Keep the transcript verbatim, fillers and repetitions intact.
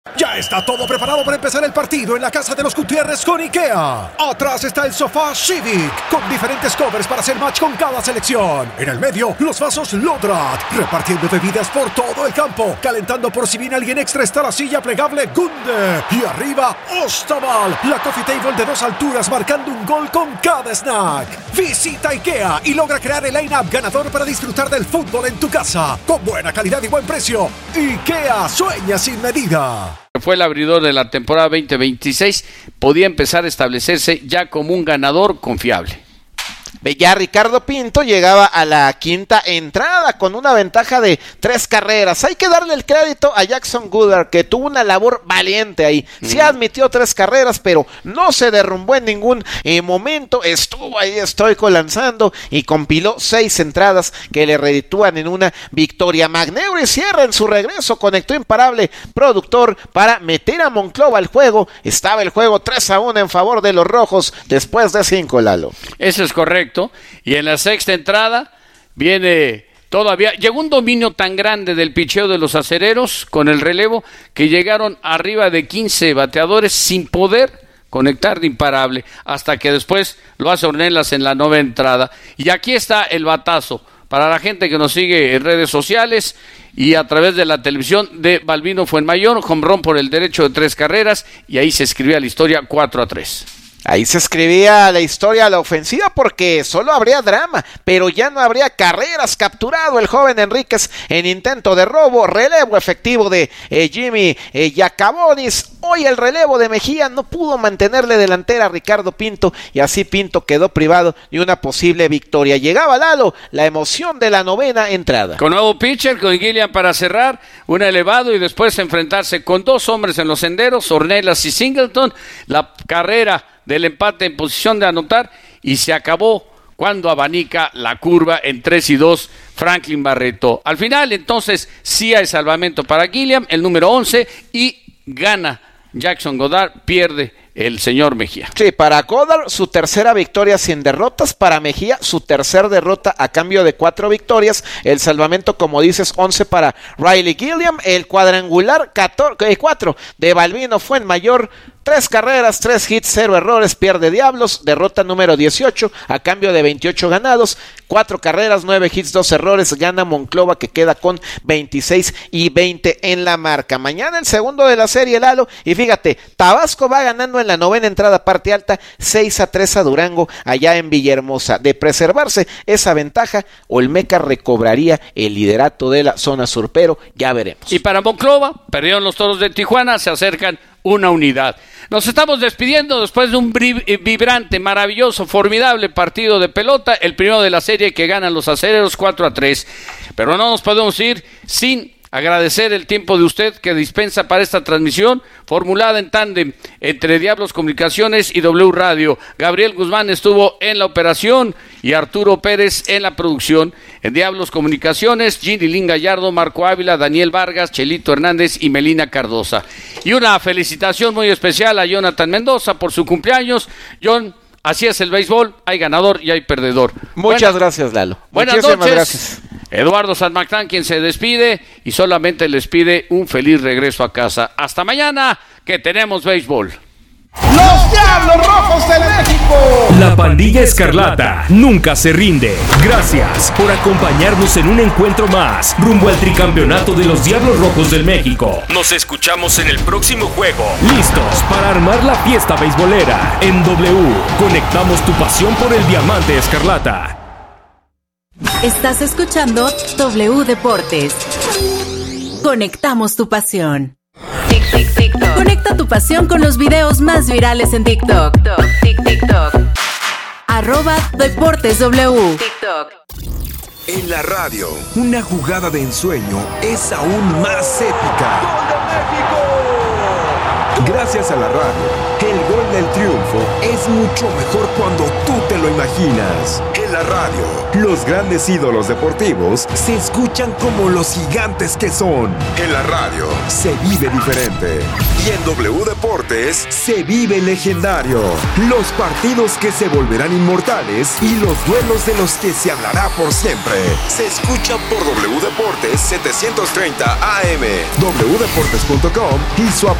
Ya está todo preparado para empezar el partido en la casa de los Gutiérrez con IKEA. Atrás está el sofá Civic, con diferentes covers para hacer match con cada selección. En el medio, los vasos Lodrat, repartiendo bebidas por todo el campo. Calentando por si viene alguien extra está la silla plegable Gunde. Y arriba, Ostaval, la coffee table de dos alturas marcando un gol con cada snack. Visita IKEA y logra crear el line-up ganador para disfrutar del fútbol en tu casa. Con buena calidad y buen precio. IKEA sueña sin medida. Fue el abridor de la temporada veinte veintiséis, podía empezar a establecerse ya como un ganador confiable. Ya Ricardo Pinto llegaba a la quinta entrada con una ventaja de tres carreras. Hay que darle el crédito a Jackson Goodard, que tuvo una labor valiente ahí. Mm. Sí admitió tres carreras, pero no se derrumbó en ningún eh, momento. Estuvo ahí estoico lanzando y compiló seis entradas que le reditúan en una victoria. McNeury cierra en su regreso, conectó imparable productor para meter a Monclova al juego. Estaba el juego tres a uno en favor de los rojos después de cinco, Lalo. Eso es correcto. Y en la sexta entrada viene todavía, llegó un dominio tan grande del picheo de los acereros con el relevo que llegaron arriba de quince bateadores sin poder conectar de imparable, hasta que después lo hace Ornelas en la novena entrada. Y aquí está el batazo para la gente que nos sigue en redes sociales y a través de la televisión de Balbino Fuenmayor, home run por el derecho de tres carreras, y ahí se escribía la historia cuatro a tres. Ahí se escribía la historia a la ofensiva porque solo habría drama, pero ya no habría carreras. Capturado el joven Enríquez en intento de robo, relevo efectivo de eh, Jimmy eh, Yacabonis. Hoy el relevo de Mejía no pudo mantenerle delantera a Ricardo Pinto y así Pinto quedó privado de una posible victoria. Llegaba Lalo, la emoción de la novena entrada. Con nuevo pitcher, con Gilliam para cerrar, un elevado y después enfrentarse con dos hombres en los senderos, Ornelas y Singleton, la carrera del empate en posición de anotar y se acabó cuando abanica la curva en tres y dos Franklin Barreto. Al final entonces sí hay salvamento para Gilliam, el número once, y gana Jackson Goddard, pierde el señor Mejía. Sí, para Goddard su tercera victoria sin derrotas, para Mejía su tercer derrota a cambio de cuatro victorias, el salvamento como dices once para Riley Gilliam, el cuadrangular catorce, cuatro de Balbino Fuenmayor. Tres carreras, tres hits, cero errores, pierde Diablos, derrota número dieciocho a cambio de veintiocho ganados, cuatro carreras, nueve hits, dos errores, gana Monclova que queda con veintiséis y veinte en la marca. Mañana el segundo de la serie, Lalo, y fíjate, Tabasco va ganando en la novena entrada parte alta, seis a tres a Durango, allá en Villahermosa. De preservarse esa ventaja, Olmeca recobraría el liderato de la zona sur, pero ya veremos. Y para Monclova, perdieron los Toros de Tijuana, se acercan una unidad. Nos estamos despidiendo después de un vibrante, maravilloso, formidable partido de pelota, el primero de la serie que ganan los acereros cuatro a tres, pero no nos podemos ir sin agradecer el tiempo de usted que dispensa para esta transmisión, formulada en tándem entre Diablos Comunicaciones y W Radio. Gabriel Guzmán estuvo en la operación y Arturo Pérez en la producción. En Diablos Comunicaciones, Ginny Lin Gallardo, Marco Ávila, Daniel Vargas, Chelito Hernández y Melina Cardosa. Y una felicitación muy especial a Jonathan Mendoza por su cumpleaños. John, así es el béisbol, hay ganador y hay perdedor. Muchas Buena, gracias, Lalo. Buenas Muchísimas noches. Gracias. Eduardo San Mactán, quien se despide y solamente les pide un feliz regreso a casa. Hasta mañana, que tenemos béisbol. ¡Los Diablos Rojos de México! La pandilla escarlata nunca se rinde. Gracias por acompañarnos en un encuentro más rumbo al tricampeonato de los Diablos Rojos del México. Nos escuchamos en el próximo juego. Listos para armar la fiesta beisbolera. En W, conectamos tu pasión por el diamante escarlata. Estás escuchando W Deportes. Conectamos tu pasión. Tic, tic, TikTok. Conecta tu pasión con los videos más virales en TikTok. Tic, TikTok. Arroba Deportes W. TikTok. En la radio, una jugada de ensueño es aún más épica. ¡Gol de México! Gracias a la radio, el gol el triunfo es mucho mejor cuando tú te lo imaginas. En la radio, los grandes ídolos deportivos se escuchan como los gigantes que son. En la radio, se vive diferente. Y en W Deportes, se vive legendario. Los partidos que se volverán inmortales y los duelos de los que se hablará por siempre. Se escucha por W Deportes setecientos treinta A M, w deportes punto com y su